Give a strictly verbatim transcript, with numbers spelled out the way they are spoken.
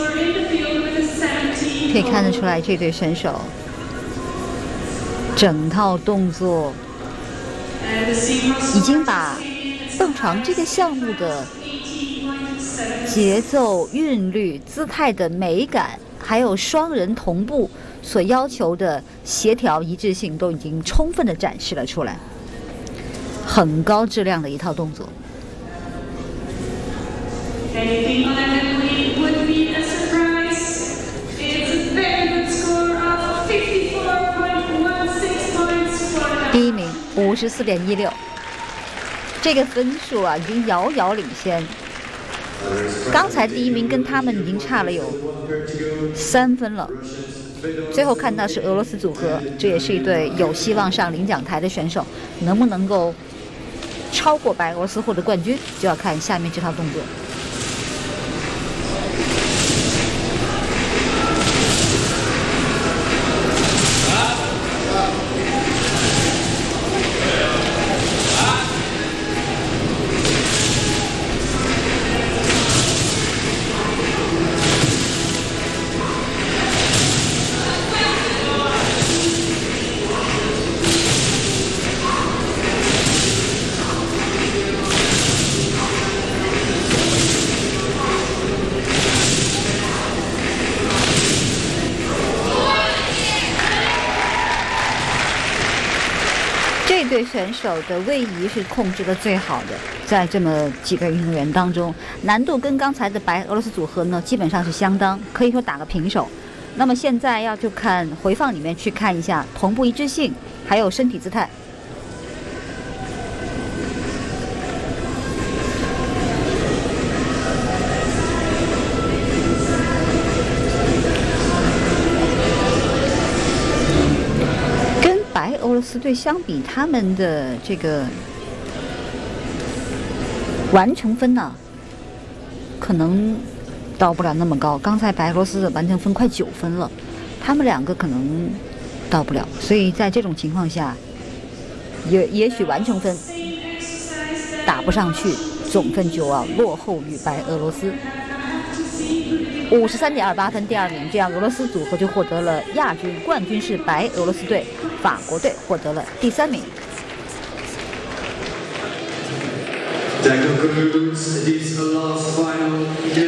可以看得出来，这对选手整套动作已经把蹦床这个项目的节奏、韵律、姿态的美感，还有双人同步所要求的协调一致性，都已经充分的展示了出来，很高质量的一套动作。第一名五十四点一六，这个分数啊，已经遥遥领先。刚才第一名跟他们已经差了有三分了。最后看到是俄罗斯组合，这也是一对有希望上领奖台的选手，能不能够超过白俄罗斯获得冠军，就要看下面这套动作。这对选手的位移是控制的最好的，在这么几个运动员当中，难度跟刚才的白俄罗斯组合呢基本上是相当，可以说打个平手。那么现在要就看回放里面去看一下同步一致性，还有身体姿态。俄罗斯队相比，他们的这个完成分呢、啊，可能到不了那么高。刚才白俄罗斯的完成分快九分了，他们两个可能到不了。所以在这种情况下，也也许完成分打不上去，总分就要落后于白俄罗斯。五十三点二八分，第二名，这样俄罗斯组合就获得了亚军，冠军是白俄罗斯队，法国队获得了第三名。 That concludes this last final.